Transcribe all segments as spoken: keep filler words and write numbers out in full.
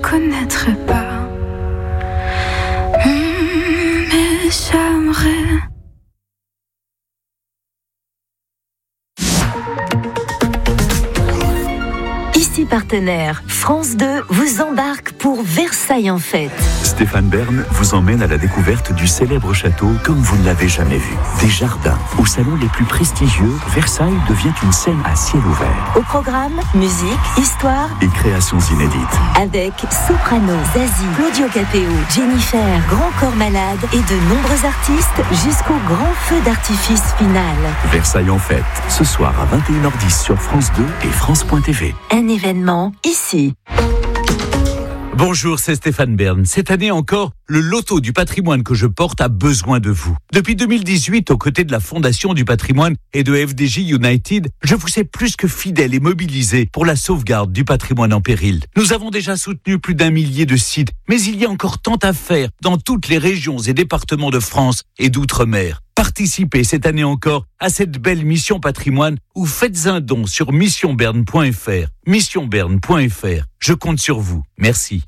connaîtrai pas. Mmh, mais j'aimerais. Ici partenaire, France deux vous embarque pour Versailles en fête. Stéphane Bern vous emmène à la découverte du célèbre château comme vous ne l'avez jamais vu. Des jardins, aux salons les plus prestigieux, Versailles devient une scène à ciel ouvert. Au programme, musique, histoire et créations inédites. Avec Soprano, Zazie, Claudio Capéo, Jennifer, Grand Corps Malade et de nombreux artistes jusqu'au grand feu d'artifice final. Versailles en fête, ce soir à vingt et une heures dix sur France deux et France point T V. Un événement ici. Bonjour, c'est Stéphane Bern. Cette année encore, le loto du patrimoine que je porte a besoin de vous. Depuis deux mille dix-huit, aux côtés de la Fondation du patrimoine et de F D J United, je vous ai plus que fidèle et mobilisé pour la sauvegarde du patrimoine en péril. Nous avons déjà soutenu plus d'un millier de sites, mais il y a encore tant à faire dans toutes les régions et départements de France et d'outre-mer. Participez cette année encore à cette belle mission patrimoine ou faites un don sur mission bern point f r. mission bern point f r. Je compte sur vous. Merci.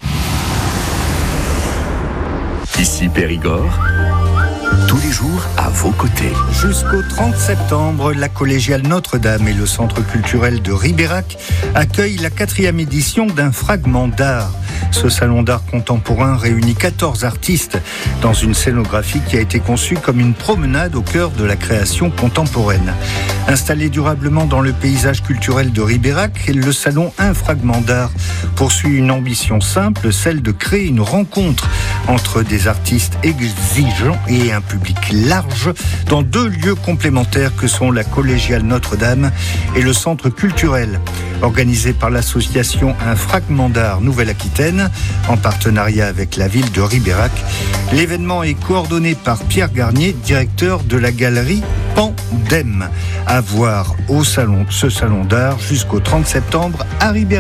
Ici Périgord, tous les jours à vos côtés. Jusqu'au trente septembre, la collégiale Notre-Dame et le centre culturel de Ribérac accueillent la quatrième édition d'un fragment d'art. Ce salon d'art contemporain réunit quatorze artistes dans une scénographie qui a été conçue comme une promenade au cœur de la création contemporaine. Installé durablement dans le paysage culturel de Ribérac, le salon Un fragment d'art poursuit une ambition simple, celle de créer une rencontre entre des artistes exigeants et un public large dans deux lieux complémentaires que sont la collégiale Notre-Dame et le centre culturel. Organisé par l'association Un fragment d'art Nouvelle-Aquitaine, en partenariat avec la ville de Ribérac, l'événement est coordonné par Pierre Garnier, directeur de la galerie Pandem. À voir au salon, ce salon d'art jusqu'au trente septembre à Ribérac.